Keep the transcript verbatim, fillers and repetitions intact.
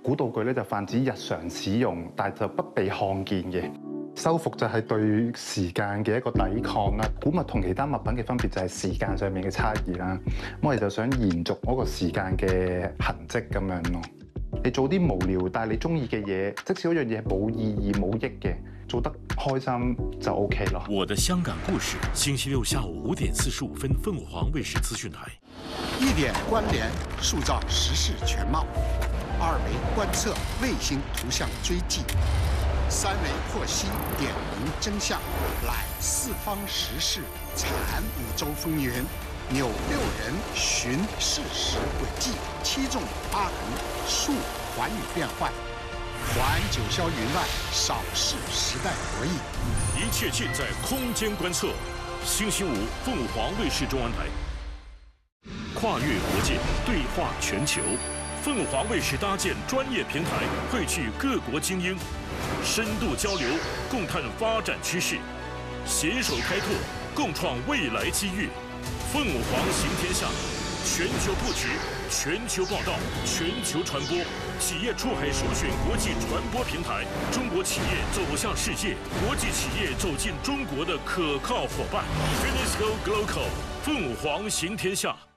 古道具咧就泛指日常使用，但係就不被看見嘅。修復就係對時間嘅一個抵抗啦。古物同其他物品嘅分別就係時間上面嘅差異啦。咁我哋就想延續嗰個時間嘅痕跡咁樣咯。你做啲無聊但係你中意嘅嘢，即使嗰樣嘢冇意義冇益嘅，做得開心就 OK 咯。 我的香港故事，星期六下午五點四十五分，鳳凰衛視資訊台。 一點關聯，塑造時事全貌；二維觀測，衛星圖像追跡；三維剖析，點明真相。來四方時事，產五洲風雲，紐六人尋事實軌跡，七縱八橫，數寰宇變幻。環九霄雲外，掃視時代博弈。 一切盡在空間觀測。星期五，鳳凰衛視中文台。跨越國界，對話全球。鳳凰衛視搭建專業平台，匯聚各國精英，深度交流，共探發展趨勢，攜手開拓，共創未來機遇。鳳凰行天下，全球布局，全球報道，全球傳播，企業出海首選國際傳播平台，中國企業走向世界，國際企業走進中國的可靠夥伴。Finisco Global，鳳凰行天下。